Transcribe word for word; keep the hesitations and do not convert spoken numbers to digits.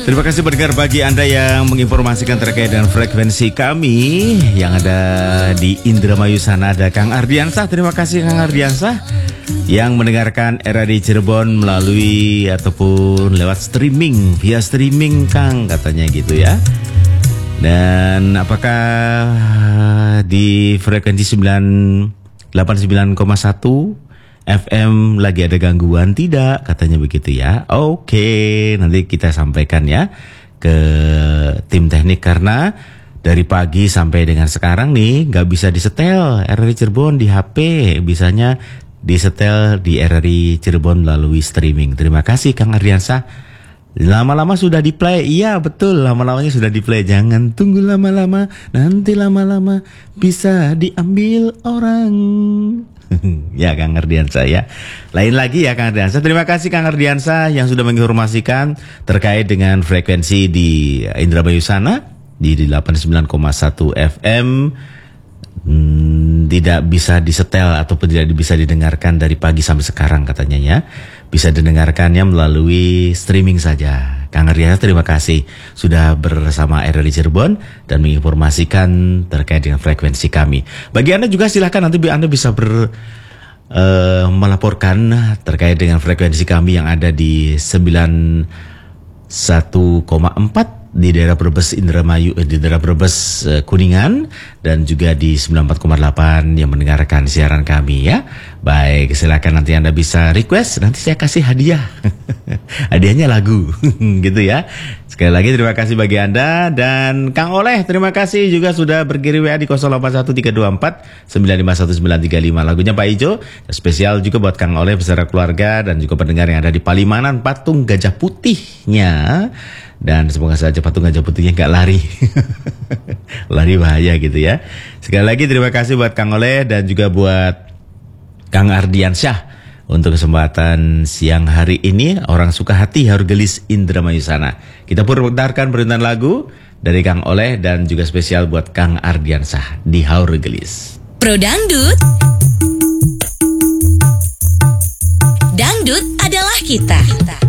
Terima kasih pendengar bagi Anda yang menginformasikan terkait dengan frekuensi kami yang ada di Indramayu sana. Ada Kang Ardiansah. Terima kasih Kang Ardiansah yang mendengarkan R A D Cirebon melalui ataupun lewat streaming, via streaming Kang katanya gitu ya. Dan apakah di frekuensi sembilan delapan puluh sembilan koma satu F M lagi ada gangguan? Tidak, katanya begitu ya. Oke, nanti kita sampaikan ya ke tim teknik karena dari pagi sampai dengan sekarang nih nggak bisa disetel R R I Cirebon di H P, bisanya disetel di R R I Cirebon melalui streaming. Terima kasih Kang Ardiansah. Lama-lama sudah di play. Iya betul, lama-lamanya sudah di play. Jangan tunggu lama-lama, nanti lama-lama bisa diambil orang. Ya Kang Ardiansah ya. Lain lagi ya Kang Ardiansah. Terima kasih Kang Ardiansah yang sudah menginformasikan terkait dengan frekuensi di Indramayu sana di delapan puluh sembilan koma satu F M. Hmm, tidak bisa disetel ataupun tidak bisa didengarkan dari pagi sampai sekarang katanya ya. Bisa didengarkannya melalui streaming saja. Kang Ardiansah terima kasih sudah bersama R R I Cirebon dan menginformasikan terkait dengan frekuensi kami. Bagi Anda juga silahkan nanti Anda bisa ber uh, melaporkan terkait dengan frekuensi kami yang ada di sembilan puluh satu koma empat di daerah Brebes Indramayu, di daerah Brebes uh, Kuningan, dan juga di sembilan puluh empat koma delapan yang mendengarkan siaran kami ya. Baik, silakan nanti Anda bisa request, nanti saya kasih hadiah. Hadiahnya lagu gitu ya. Sekali lagi terima kasih bagi Anda. Dan Kang Oleh terima kasih juga sudah berkirim W A di nol delapan satu tiga dua empat sembilan lima satu sembilan tiga lima. Lagunya Pak Ijo spesial juga buat Kang Oleh beserta keluarga dan juga pendengar yang ada di Palimanan, patung gajah putihnya. Dan semoga saja patung gajah putihnya gak lari. Lari bahaya gitu ya. Sekali lagi terima kasih buat Kang Oleh dan juga buat Kang Ardiansah untuk kesempatan siang hari ini. Orang suka hati harus gelis Indramayu sana. Kita pun putarkan perintahan lagu dari Kang Oleh dan juga spesial buat Kang Ardiansah di Haur Gelis. Pro Dangdut. Dangdut adalah kita.